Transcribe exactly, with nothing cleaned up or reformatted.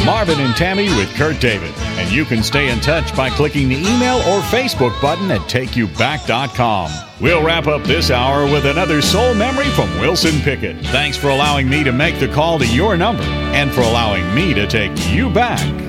Marvin and Tammy with Kurt David. And you can stay in touch by clicking the email or Facebook button at take you back dot com. We'll wrap up this hour with another soul memory from Wilson Pickett. Thanks for allowing me to make the call to your number and for allowing me to take you back.